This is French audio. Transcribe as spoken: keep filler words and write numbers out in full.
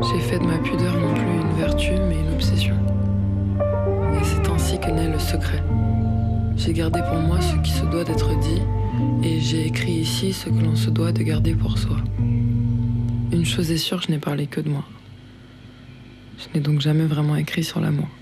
J'ai fait de ma pudeur non plus une vertu, mais une obsession. Et c'est ainsi que naît le secret. J'ai gardé pour moi ce qui se doit d'être dit, et j'ai écrit ici ce que l'on se doit de garder pour soi. Une chose est sûre, je n'ai parlé que de moi. Je n'ai donc jamais vraiment écrit sur l'amour.